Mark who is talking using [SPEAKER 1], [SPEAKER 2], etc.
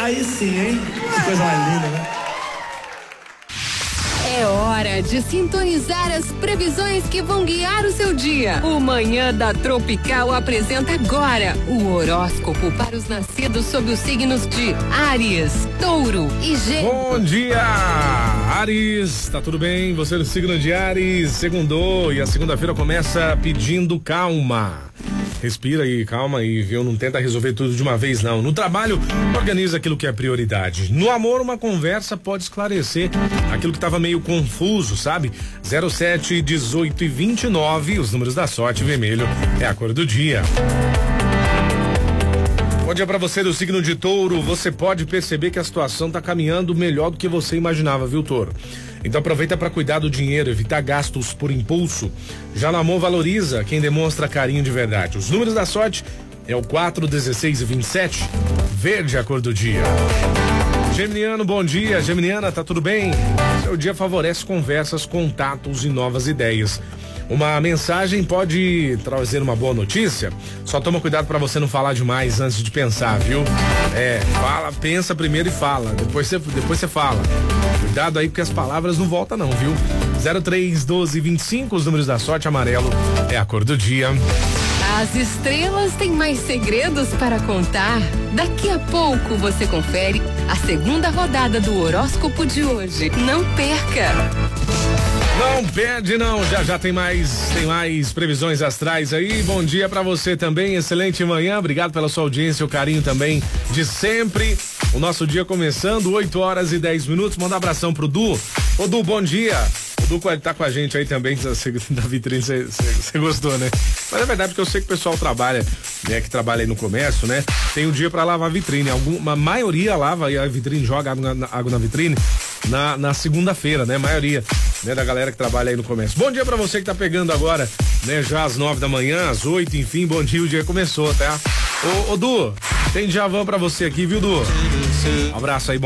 [SPEAKER 1] Aí sim, hein? Que coisa mais linda, né?
[SPEAKER 2] É hora de sintonizar as previsões que vão guiar o seu dia. O Manhã da Tropical apresenta agora o horóscopo para os nascidos sob os signos de Áries, Touro e Gêmeos.
[SPEAKER 3] Bom dia, Áries, tá tudo bem? Você no signo de Áries, segundou e a segunda-feira começa pedindo calma. Respira aí, calma aí, viu? Não tenta resolver tudo de uma vez, não. No trabalho, organiza aquilo que é prioridade. No amor, uma conversa pode esclarecer aquilo que estava meio confuso, sabe? 07, 18 e 29, os números da sorte, vermelho é a cor do dia. Bom dia pra você do signo de Touro. Você pode perceber que a situação tá caminhando melhor do que você imaginava, viu, Touro? Então aproveita para cuidar do dinheiro, evitar gastos por impulso. Já no amor, valoriza quem demonstra carinho de verdade. Os números da sorte é o 4, 16 e 27. Verde é a cor do dia. Geminiano, bom dia. Geminiana, tá tudo bem? Seu dia favorece conversas, contatos e novas ideias. Uma mensagem pode trazer uma boa notícia. Só toma cuidado para você não falar demais antes de pensar, viu? Pensa primeiro e fala. Depois você fala. Cuidado aí porque as palavras não voltam não, viu? 03, 12, 25, os números da sorte, amarelo é a cor do dia.
[SPEAKER 2] As estrelas têm mais segredos para contar. Daqui a pouco você confere a segunda rodada do horóscopo de hoje. Não perca!
[SPEAKER 3] Não perde não, já tem mais previsões astrais aí. Bom dia pra você também, excelente manhã, obrigado pela sua audiência, o carinho também de sempre. O nosso dia começando, 8 horas e 10 minutos. Manda um abração pro Du. Ô Du, bom dia. O Du tá com a gente aí também da vitrine, você gostou, né? Mas é verdade porque eu sei que o pessoal trabalha, né, que trabalha aí no comércio, né? Tem um dia pra lavar a vitrine, a maioria lava a vitrine, joga água na vitrine na segunda-feira, né? A maioria, né, da galera que trabalha aí no comércio. Bom dia pra você que tá pegando agora, né? Já às 9 da manhã, às 8, enfim, bom dia, o dia começou, tá? Ô Du, tem Djavan pra você aqui, viu, Du? Um abraço aí, bom